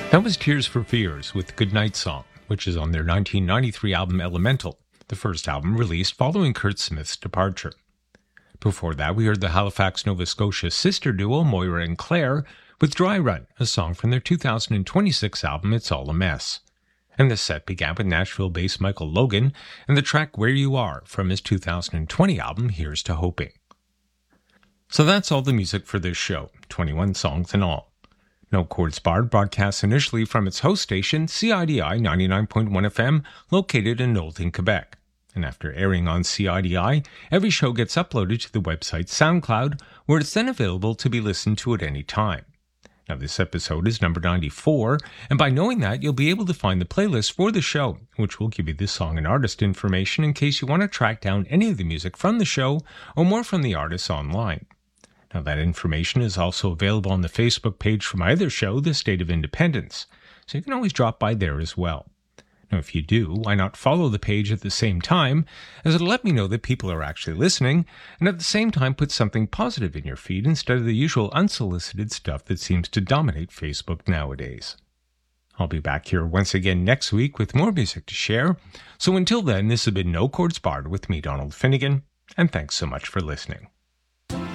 That was Tears for Fears with Goodnight Song, which is on their 1993 album Elemental, the first album released following Kurt Smith's departure. Before that, we heard the Halifax, Nova Scotia sister duo Moira and Claire with Dry Run, a song from their 2026 album It's All a Mess. And the set began with Nashville-based Michael Logan and the track Where You Are from his 2020 album Here's to Hoping. So that's all the music for this show, 21 songs in all. No Chords Barred broadcasts initially from its host station, CIDI 99.1 FM, located in Knowlton, Quebec. And after airing on CIDI, every show gets uploaded to the website SoundCloud, where it's then available to be listened to at any time. Now, this episode is number 94, and by knowing that, you'll be able to find the playlist for the show, which will give you the song and artist information in case you want to track down any of the music from the show or more from the artists online. Now, that information is also available on the Facebook page for my other show, The State of Independence, so you can always drop by there as well. Now, if you do, why not follow the page at the same time, as it'll let me know that people are actually listening, and at the same time put something positive in your feed instead of the usual unsolicited stuff that seems to dominate Facebook nowadays. I'll be back here once again next week with more music to share, so until then, this has been No Chords Barred with me, Donald Finnegan, and thanks so much for listening.